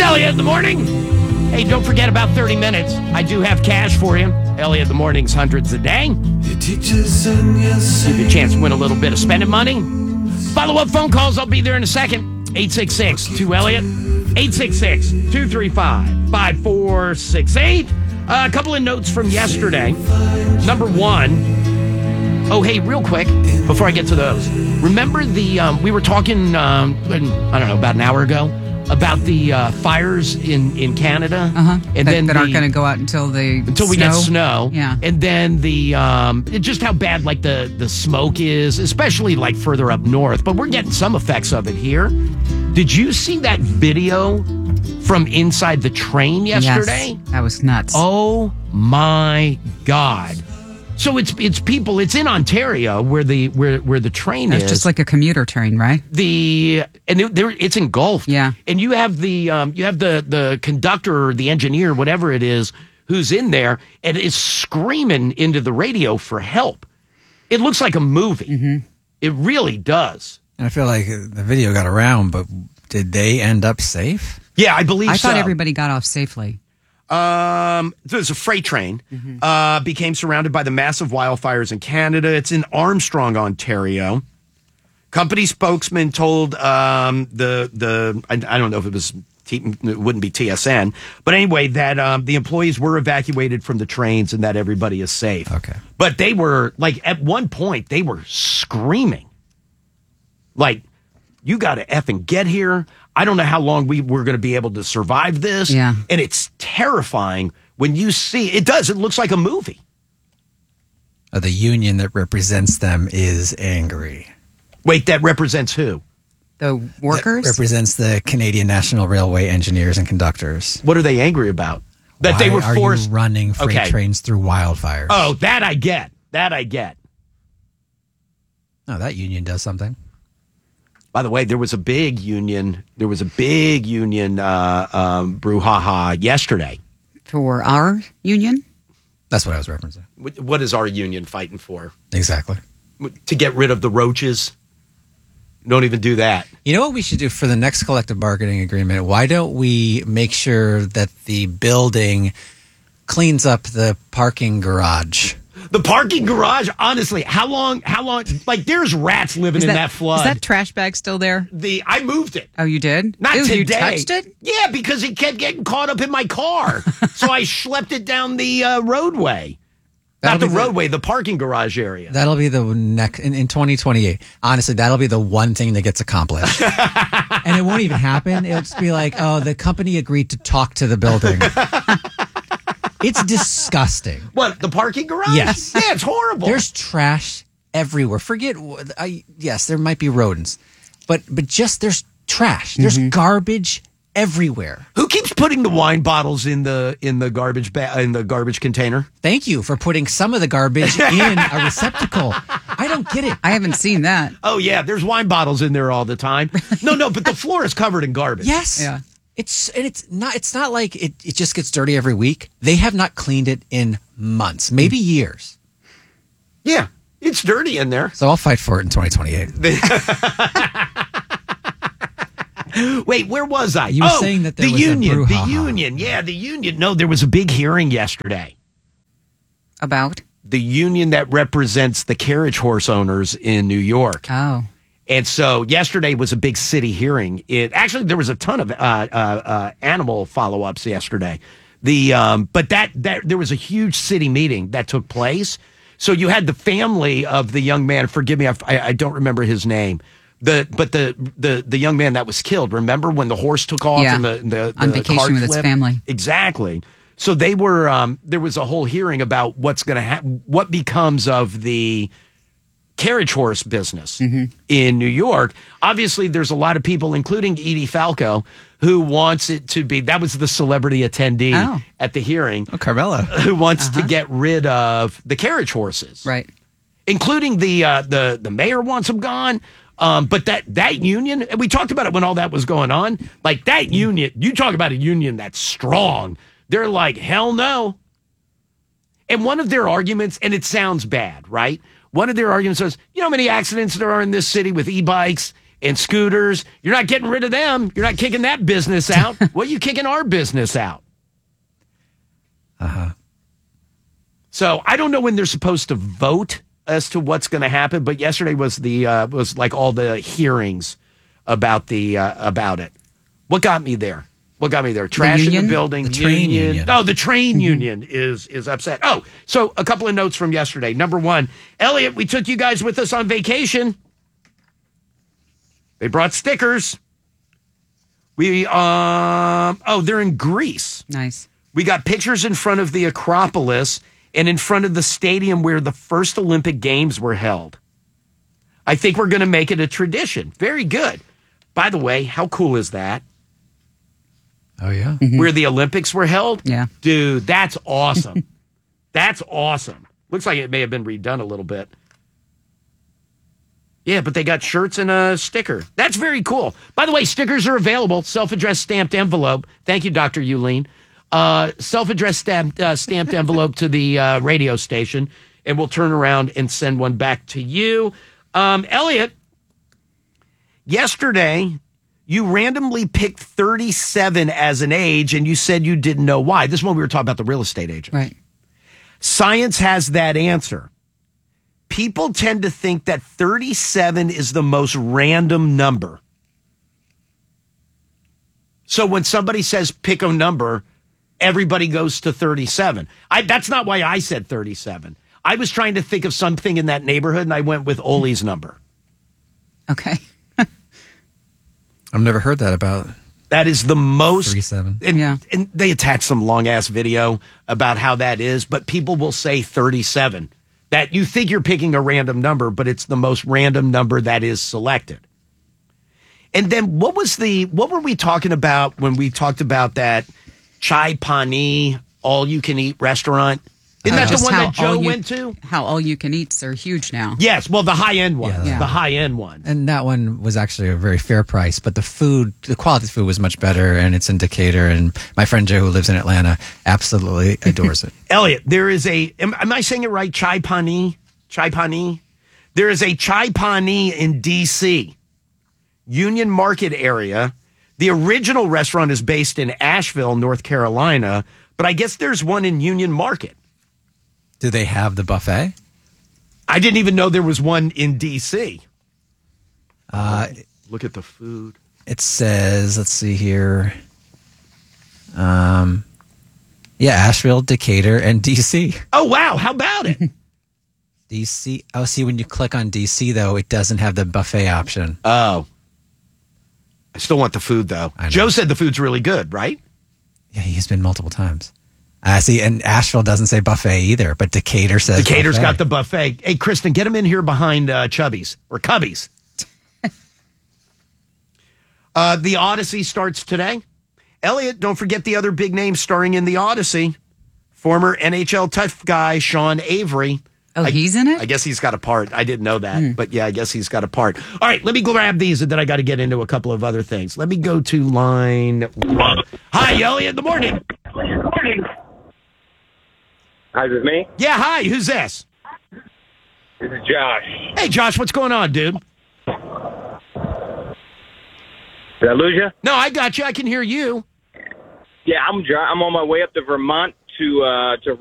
Elliot in the morning. Hey, don't forget about 30 minutes. I do have cash for you. Elliot in the morning's hundreds a day. Give you a chance to win a little bit of spending money. Follow-up phone calls. I'll be there in a second. 866-2-ELLIOT. 866-235-5468. A couple of notes from yesterday. Number one. Oh, hey, real quick, before I get to those. Remember we were talking, I don't know, about an hour ago, about the fires in Canada? And that aren't going to go out until we get snow. Yeah. And then just how bad, like, the smoke is, especially, like, further up north. But we're getting some effects of it here. Did you see that video from inside the train yesterday? Yes, that was nuts. Oh, my God. So it's people. It's in Ontario where the train is. It's just like a commuter train, right? It's engulfed. Yeah. And you have the conductor or the engineer, whatever it is, who's in there and is screaming into the radio for help. It looks like a movie. Mm-hmm. It really does. And I feel like the video got around, but did they end up safe? Yeah, I believe so. I thought everybody got off safely. There's a freight train, became surrounded by the massive wildfires in Canada. It's in Armstrong, Ontario. Company spokesman told, I don't know if it was, it wouldn't be TSN, but anyway, that, the employees were evacuated from the trains and that everybody is safe. Okay. But they were, like, at one point, they were screaming. Like, you got to effing get here. I don't know how long we're going to be able to survive this. Yeah. And it's terrifying when you see it. It looks like a movie. The union that represents them is angry. Wait, that represents who? The workers? That represents the Canadian National Railway engineers and conductors. What are they angry about? That Why they were forced. Are you running freight trains through wildfires? Oh, that I get. No, that union does something. By the way, there was a big union brouhaha yesterday. For our union? That's what I was referencing. What is our union fighting for? Exactly. To get rid of the roaches? Don't even do that. You know what we should do for the next collective bargaining agreement? Why don't we make sure that the building cleans up the parking garage? The parking garage, honestly, how long, like, there's rats living in that flood. Is that trash bag still there? I moved it. Oh, you did? Not today. You touched it? Yeah, because it kept getting caught up in my car. So I schlepped it down the roadway. Not the roadway, the parking garage area. That'll be the next, in 2028. Honestly, that'll be the one thing that gets accomplished. And it won't even happen. It'll just be like, oh, the company agreed to talk to the building. It's disgusting. What, the parking garage? Yes. Yeah, it's horrible. There's trash everywhere. Yes, there might be rodents, but just there's trash. There's garbage everywhere. Who keeps putting the wine bottles in the garbage container? Thank you for putting some of the garbage in a receptacle. I don't get it. I haven't seen that. Oh yeah, there's wine bottles in there all the time. No, but the floor is covered in garbage. Yes. Yeah. It's not like it just gets dirty every week. They have not cleaned it in months, maybe years. Yeah, it's dirty in there. So I'll fight for it in 2028. Wait, where was I? You were saying that there was a brouhaha. The union. Yeah, the union. No, there was a big hearing yesterday. About? The union that represents the carriage horse owners in New York. Oh. And so yesterday was a big city hearing. There was a ton of animal follow-ups yesterday. But there was a huge city meeting that took place. So you had the family of the young man. Forgive me, I don't remember his name. The young man that was killed. Remember when the horse took off and the on vacation with its family? Exactly. So they were. There was a whole hearing about what's going to happen. What becomes of the carriage horse business in New York. Obviously, there's a lot of people, including Edie Falco, who wants it to be, that was the celebrity attendee at the hearing. Oh, Carmela. Who wants to get rid of the carriage horses. Right. Including the mayor wants them gone. But that union, and we talked about it when all that was going on, like that union, you talk about a union that's strong. They're like, hell no. And one of their arguments, and it sounds bad, right? One of their arguments was, you know how many accidents there are in this city with e-bikes and scooters. You're not getting rid of them. You're not kicking that business out. What are you kicking our business out? So I don't know when they're supposed to vote as to what's going to happen, but yesterday was was like all the hearings about it. What got me there? Trash in the building. The train union. Oh, the train union is upset. Oh, so a couple of notes from yesterday. Number one, Elliot, we took you guys with us on vacation. They brought stickers. They're in Greece. Nice. We got pictures in front of the Acropolis and in front of the stadium where the first Olympic Games were held. I think we're going to make it a tradition. Very good. By the way, how cool is that? Oh, yeah. Where the Olympics were held? Yeah. Dude, that's awesome. That's awesome. Looks like it may have been redone a little bit. Yeah, but they got shirts and a sticker. That's very cool. By the way, stickers are available. Self-addressed stamped envelope. Thank you, Dr. Euleen. Self-addressed stamped envelope to the radio station, and we'll turn around and send one back to you. Elliot, yesterday, you randomly picked 37 as an age, and you said you didn't know why. This is when we were talking about the real estate agent. Right. Science has that answer. People tend to think that 37 is the most random number. So when somebody says pick a number, everybody goes to 37. That's not why I said 37. I was trying to think of something in that neighborhood, and I went with Oli's number. Okay. I've never heard that about That is the most. 37. And they attach some long-ass video about how that is, but people will say 37. That you think you're picking a random number, but it's the most random number that is selected. And then what were we talking about when we talked about that Chai Pani all-you-can-eat restaurant? Isn't that the one that Joe went to? How all-you-can-eats are huge now. Yes, well, the high-end one. Yeah. The high-end one. And that one was actually a very fair price, but the quality of the food was much better, and it's in Decatur, and my friend Joe, who lives in Atlanta, absolutely adores it. Elliot, there is am I saying it right? Chai Pani? Chai Pani? There is a Chai Pani in D.C., Union Market area. The original restaurant is based in Asheville, North Carolina, but I guess there's one in Union Market. Do they have the buffet? I didn't even know there was one in D.C. Look at the food. It says, let's see here. Asheville, Decatur, and D.C. Oh, wow. How about it? D.C. Oh, see, when you click on D.C., though, it doesn't have the buffet option. Oh. I still want the food, though. Joe said the food's really good, right? Yeah, he's been multiple times. See, and Asheville doesn't say buffet either, but Decatur says Decatur's buffet. got the buffet. Hey, Kristen, get him in here behind Chubby's or Cubby's. The Odyssey starts today. Elliot, don't forget the other big names starring in the Odyssey. Former NHL tough guy Sean Avery. Oh, he's in it? I guess he's got a part. I didn't know that, but yeah, I guess he's got a part. All right, let me grab these, and then I got to get into a couple of other things. Let me go to line one. Hi, Elliot. Good morning. Good morning. Hi, is this me? Yeah, hi. Who's this? This is Josh. Hey, Josh, what's going on, dude? Did I lose you? No, I got you. I can hear you. Yeah, I'm on my way up to Vermont to